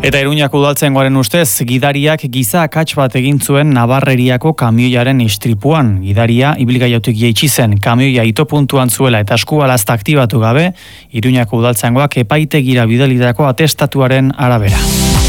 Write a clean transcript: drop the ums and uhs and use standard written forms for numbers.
Eta Iruñako udaltzaingoaren ustez, gidariak giza akats bat egin zuen Nabarreriako kamioiaren istripuan. Gidaria ibilgailutik jaitsi zen, kamioia itopuntuan zuela eta eskubalazta aktibatu gabe, Iruñako udaltzaingoak epaitegira bidalitako atestatuaren arabera.